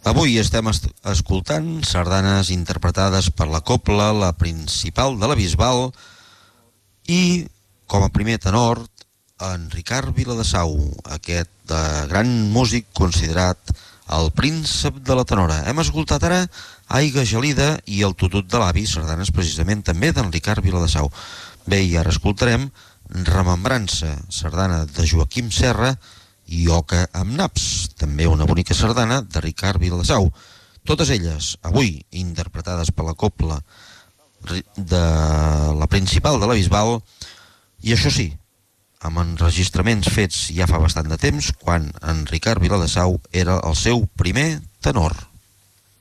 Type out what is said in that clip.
Avui estem escoltant sardanes interpretades per la Cobla, la Principal de la Bisbal, i com a primer tenor en Ricard Viladesau, aquest gran músic considerat el príncep de la tenora. Hem escoltat ara Aiga gelida i el tutut de l'avi, sardanes precisament també d'en Ricard Viladesau. Bé, i ara escoltarem Remembrança, sardana de Joaquim Serra, i Oca amb naps, també una bonica sardana de Ricard Viladesau. Totes elles, avui, interpretades per la Cobla de la Principal de la Bisbal, i això sí, amb enregistraments fets ja fa bastant de temps, quan en Ricard Viladesau era el seu primer tenor.